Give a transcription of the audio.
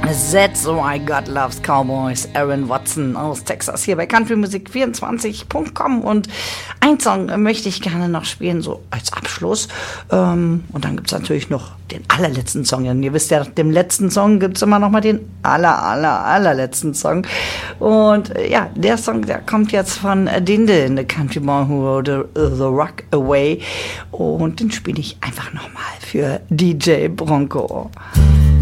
That's Why God Loves Cowboys, Aaron Watson aus Texas, hier bei countrymusik24.com. Und einen Song möchte ich gerne noch spielen, so als Abschluss. Und dann gibt es natürlich noch den allerletzten Song. Und ihr wisst ja, nach dem letzten Song gibt es immer noch mal den allerletzten Song. Und ja, der Song, der kommt jetzt von Dindin, The Country Boy Who Rode the Rock Away. Und den spiele ich einfach noch mal für DJ Bronco.